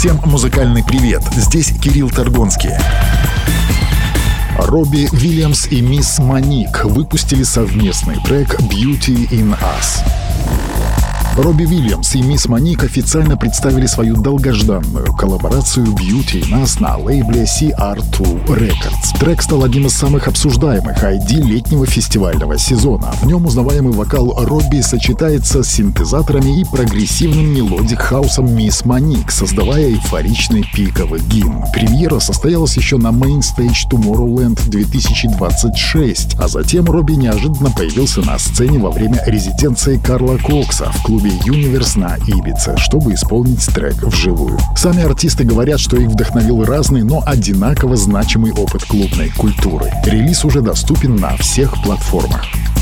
Всем музыкальный привет, здесь Кирилл Торгонский. Робби Уильямс и мисс Моник выпустили совместный трек «Beauty in Us». Робби Уильямс и мисс Моник официально представили свою долгожданную коллаборацию «Beauty in Us» на лейбле CR2 Records. Трек стал одним из самых обсуждаемых ID летнего фестивального сезона. В нем узнаваемый вокал Робби сочетается с синтезаторами и прогрессивным мелодик-хаусом мисс Моник, создавая эйфоричный пиковый гимн. Премьера состоялась еще на Main Stage Tomorrowland 2026, а затем Робби неожиданно появился на сцене во время резиденции Карла Кокса в клубе Universe на Ибице, чтобы исполнить трек вживую. Сами артисты говорят, что их вдохновил разный, но одинаково значимый опыт клубной культуры. Релиз уже доступен на всех платформах.